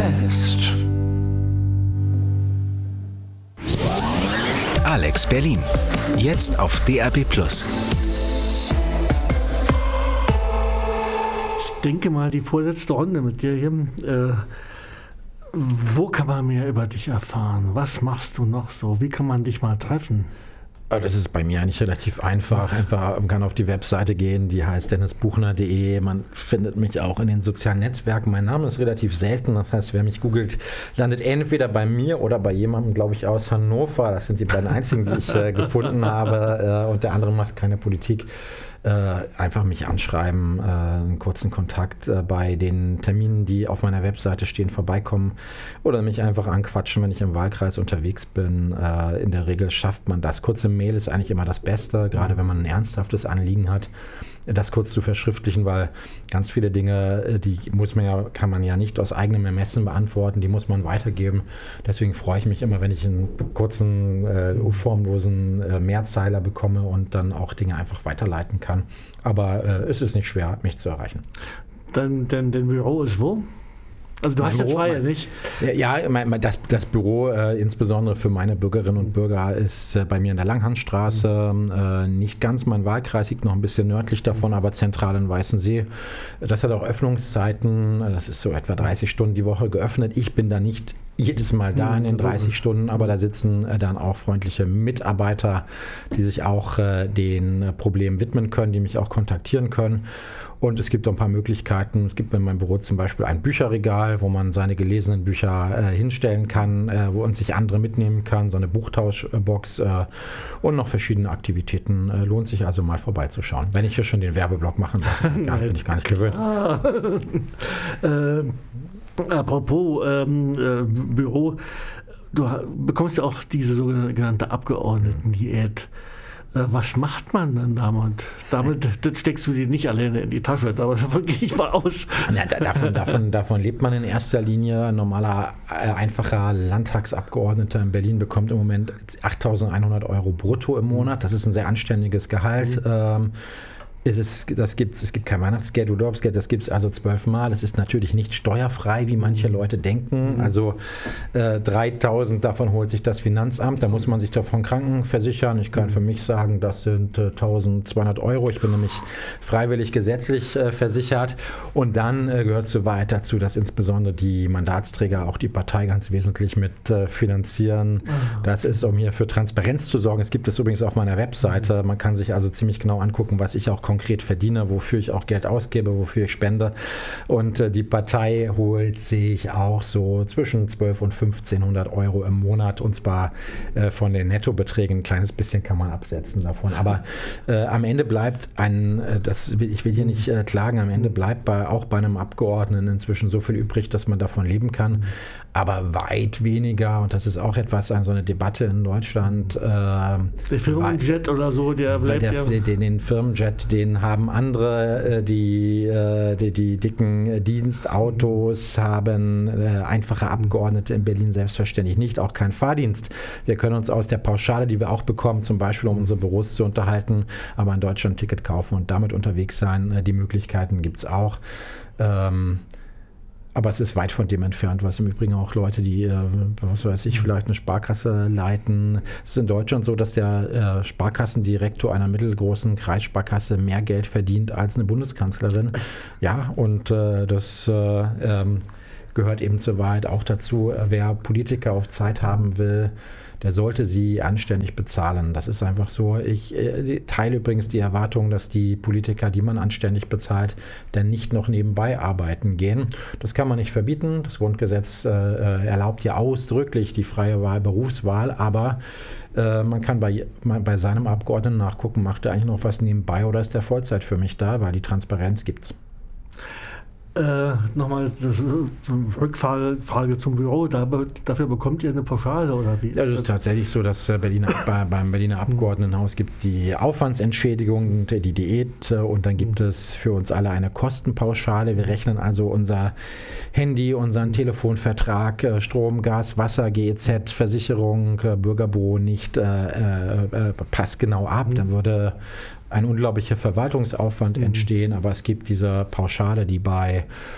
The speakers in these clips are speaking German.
Podcast. Alex Berlin. Jetzt auf DAB+. Ich denke mal, die vorletzte Runde mit dir hier. Wo kann man mehr über dich erfahren? Was machst du noch so? Wie kann man dich mal treffen? Das ist bei mir eigentlich relativ einfach. Man kann auf die Webseite gehen, die heißt dennisbuchner.de. Man findet mich auch in den sozialen Netzwerken. Mein Name ist relativ selten. Das heißt, wer mich googelt, landet entweder bei mir oder bei jemandem, glaube ich, aus Hannover. Das sind die beiden einzigen, die ich gefunden habe. Und der andere macht keine Politik. Einfach mich anschreiben, einen kurzen Kontakt bei den Terminen, die auf meiner Webseite stehen, vorbeikommen oder mich einfach anquatschen, wenn ich im Wahlkreis unterwegs bin. In der Regel schafft man das. Kurze Mail ist eigentlich immer das Beste, gerade wenn man ein ernsthaftes Anliegen hat, das kurz zu verschriftlichen, weil ganz viele Dinge, kann man ja nicht aus eigenem Ermessen beantworten, die muss man weitergeben. Deswegen freue ich mich immer, wenn ich einen kurzen, formlosen Mehrzeiler bekomme und dann auch Dinge einfach weiterleiten kann. Aber es ist nicht schwer, mich zu erreichen. Dein Büro ist wo? Also du hast jetzt frei, nicht? Ja, das Büro, insbesondere für meine Bürgerinnen und Bürger, ist bei mir in der Langhannstraße. Nicht ganz mein Wahlkreis, liegt noch ein bisschen nördlich davon, aber zentral in Weißensee. Das hat auch Öffnungszeiten, das ist so etwa 30 Stunden die Woche geöffnet. Ich bin da nicht jedes Mal da in den 30 Stunden, aber da sitzen dann auch freundliche Mitarbeiter, die sich auch den Problemen widmen können, die mich auch kontaktieren können. Und es gibt auch ein paar Möglichkeiten. Es gibt in meinem Büro zum Beispiel ein Bücherregal, wo man seine gelesenen Bücher hinstellen kann, wo uns sich andere mitnehmen kann, so eine Buchtauschbox und noch verschiedene Aktivitäten. Lohnt sich also mal vorbeizuschauen. Wenn ich hier schon den Werbeblock machen darf, bin ich gar nicht gewöhnt. Apropos Büro, du bekommst ja auch diese sogenannte Abgeordneten-Diät. Was macht man dann damit? Das steckst du dir nicht alleine in die Tasche, davon gehe ich mal aus. Ja, davon lebt man in erster Linie. Ein normaler, einfacher Landtagsabgeordneter in Berlin bekommt im Moment 8.100 € brutto im Monat. Das ist ein sehr anständiges Gehalt. Es gibt kein Weihnachtsgeld, Urlaubsgeld, das gibt es also 12 Mal. Es ist natürlich nicht steuerfrei, wie manche Leute denken. Also 3.000 davon holt sich das Finanzamt, da muss man sich davon krankenversichern. Ich kann für mich sagen, das sind 1.200 €. Ich bin nämlich freiwillig gesetzlich versichert. Und dann gehört soweit dazu, dass insbesondere die Mandatsträger auch die Partei ganz wesentlich mit finanzieren. Das ist, um hier für Transparenz zu sorgen. Es gibt es übrigens auf meiner Webseite. Man kann sich also ziemlich genau angucken, was ich auch konkret verdiene, wofür ich auch Geld ausgebe, wofür ich spende. Und die Partei holt sich auch so zwischen 1.200 und 1.500 € im Monat, und zwar von den Nettobeträgen. Ein kleines bisschen kann man absetzen davon. Aber am Ende bleibt ich will hier nicht klagen, am Ende bleibt auch bei einem Abgeordneten inzwischen so viel übrig, dass man davon leben kann. Aber weit weniger, und das ist auch etwas, so eine Debatte in Deutschland. Der Firmenjet oder so, den Firmenjet, den haben andere, die dicken Dienstautos haben einfache Abgeordnete in Berlin selbstverständlich nicht, auch kein Fahrdienst. Wir können uns aus der Pauschale, die wir auch bekommen, zum Beispiel um unsere Büros zu unterhalten, aber in Deutschland ein Ticket kaufen und damit unterwegs sein. Die Möglichkeiten gibt es auch. Aber es ist weit von dem entfernt, was im Übrigen auch Leute, die, vielleicht eine Sparkasse leiten. Es ist in Deutschland so, dass der Sparkassendirektor einer mittelgroßen Kreissparkasse mehr Geld verdient als eine Bundeskanzlerin. Ja, und das gehört eben soweit auch dazu. Wer Politiker auf Zeit haben will, der sollte sie anständig bezahlen. Das ist einfach so. Ich teile übrigens die Erwartung, dass die Politiker, die man anständig bezahlt, dann nicht noch nebenbei arbeiten gehen. Das kann man nicht verbieten. Das Grundgesetz erlaubt ja ausdrücklich die freie Berufswahl, aber man kann bei seinem Abgeordneten nachgucken, macht er eigentlich noch was nebenbei oder ist der Vollzeit für mich da, weil die Transparenz gibt's. Nochmal Rückfrage zum Büro. Dafür bekommt ihr eine Pauschale oder wie? Das ist tatsächlich so, dass beim Berliner Abgeordnetenhaus gibt es die Aufwandsentschädigung, die Diät, und dann gibt es für uns alle eine Kostenpauschale. Wir rechnen also unser Handy, unseren Telefonvertrag, Strom, Gas, Wasser, GEZ, Versicherung, Bürgerbüro nicht passgenau ab. Dann würde ein unglaublicher Verwaltungsaufwand entstehen, aber es gibt diese Pauschale, die bei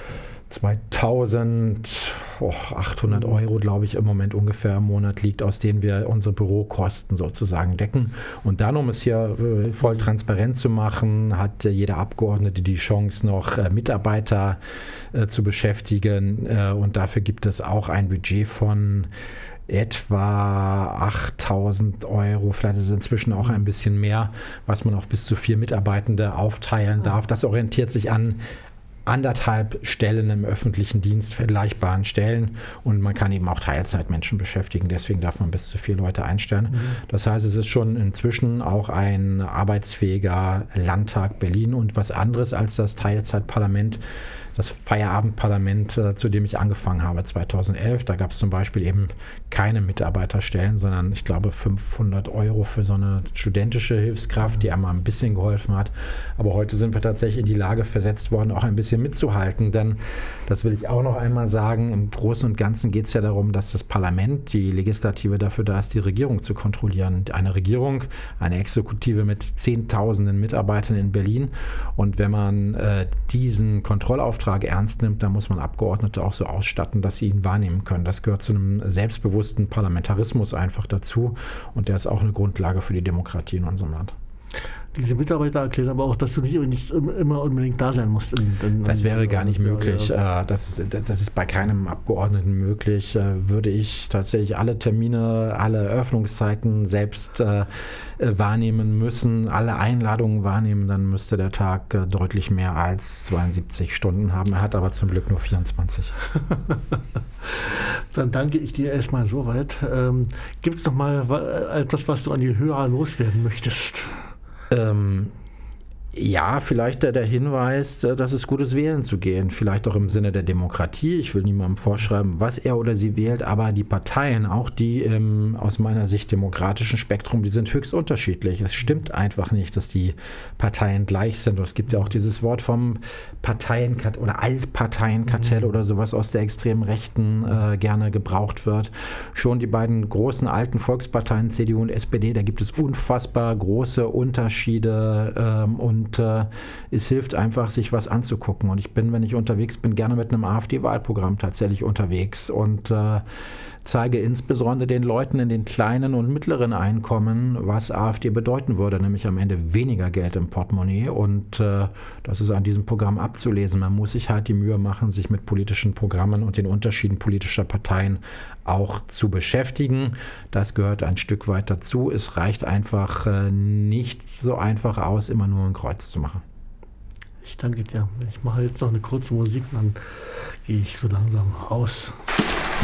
2.800 Euro, glaube ich, im Moment ungefähr im Monat liegt, aus denen wir unsere Bürokosten sozusagen decken. Und dann, um es hier voll transparent zu machen, hat jeder Abgeordnete die Chance, noch Mitarbeiter zu beschäftigen. Und dafür gibt es auch ein Budget von etwa 8.000 Euro, vielleicht ist es inzwischen auch ein bisschen mehr, was man auf bis zu 4 Mitarbeitende aufteilen darf. Das orientiert sich an 1,5 Stellen im öffentlichen Dienst, vergleichbaren Stellen, und man kann eben auch Teilzeitmenschen beschäftigen, deswegen darf man bis zu 4 Leute einstellen. Das heißt, es ist schon inzwischen auch ein arbeitsfähiger Landtag Berlin und was anderes als das Teilzeitparlament, das Feierabendparlament, zu dem ich angefangen habe 2011. Da gab es zum Beispiel eben keine Mitarbeiterstellen, sondern ich glaube 500 Euro für so eine studentische Hilfskraft, die einmal ein bisschen geholfen hat. Aber heute sind wir tatsächlich in die Lage versetzt worden, auch ein bisschen mitzuhalten. Denn, das will ich auch noch einmal sagen, im Großen und Ganzen geht es ja darum, dass das Parlament, die Legislative, dafür da ist, die Regierung zu kontrollieren. Eine Regierung, eine Exekutive mit Zehntausenden Mitarbeitern in Berlin. Und wenn man diesen Kontrollauftrag ernst nimmt, dann muss man Abgeordnete auch so ausstatten, dass sie ihn wahrnehmen können. Das gehört zu einem selbstbewussten Parlamentarismus einfach dazu, und der ist auch eine Grundlage für die Demokratie in unserem Land. Diese Mitarbeiter erklären aber auch, dass du nicht immer unbedingt da sein musst. Das wäre gar nicht möglich. Das ist bei keinem Abgeordneten möglich. Würde ich tatsächlich alle Termine, alle Eröffnungszeiten selbst wahrnehmen müssen, alle Einladungen wahrnehmen, dann müsste der Tag deutlich mehr als 72 Stunden haben. Er hat aber zum Glück nur 24. Dann danke ich dir erstmal soweit. Gibt es noch mal etwas, was du an die Hörer loswerden möchtest? Ja, vielleicht der Hinweis, dass es gut ist, wählen zu gehen. Vielleicht auch im Sinne der Demokratie. Ich will niemandem vorschreiben, was er oder sie wählt, aber die Parteien, auch die im aus meiner Sicht demokratischen Spektrum, die sind höchst unterschiedlich. Es stimmt einfach nicht, dass die Parteien gleich sind. Es gibt ja auch dieses Wort vom Parteienkartell oder Altparteienkartell oder sowas aus der extremen Rechten gerne gebraucht wird. Schon die beiden großen alten Volksparteien, CDU und SPD, da gibt es unfassbar große Unterschiede und es hilft einfach, sich was anzugucken. Und ich bin, wenn ich unterwegs bin, gerne mit einem AfD-Wahlprogramm tatsächlich unterwegs und zeige insbesondere den Leuten in den kleinen und mittleren Einkommen, was AfD bedeuten würde, nämlich am Ende weniger Geld im Portemonnaie. Und das ist an diesem Programm abzulesen. Man muss sich halt die Mühe machen, sich mit politischen Programmen und den Unterschieden politischer Parteien auch zu beschäftigen. Das gehört ein Stück weit dazu. Es reicht einfach nicht so einfach aus, immer nur ein Kreuz zu machen. Ich danke dir. Ich mache jetzt noch eine kurze Musik, dann gehe ich so langsam aus.